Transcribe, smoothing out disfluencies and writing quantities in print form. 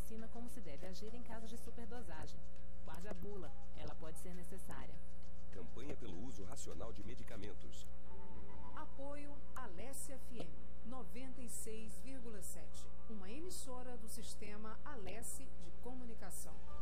ensina como se deve agir em casos de superdosagem. Guarde a bula, ela pode ser necessária. Campanha pelo uso racional de medicamentos. Apoio Alesse FM 96,7, uma emissora do sistema Alesse de Comunicação.